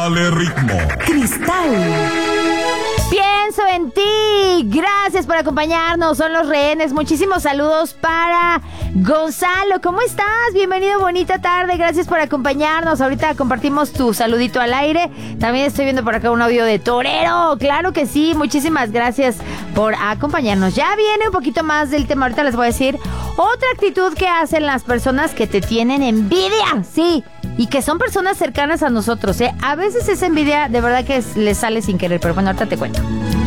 Dale ritmo. Cristal. Pienso en ti. Gracias por acompañarnos. Son los rehenes. Muchísimos saludos para Gonzalo. ¿Cómo estás? Bienvenido, bonita tarde. Gracias por acompañarnos. Ahorita compartimos tu saludito al aire. También estoy viendo por acá un audio de Torero. Claro que sí. Muchísimas gracias por acompañarnos. Ya viene un poquito más del tema. Ahorita les voy a decir otra actitud que hacen las personas que te tienen envidia. Sí. Y que son personas cercanas a nosotros, ¿eh? A veces esa envidia de verdad que les sale sin querer, pero bueno, ahorita te cuento.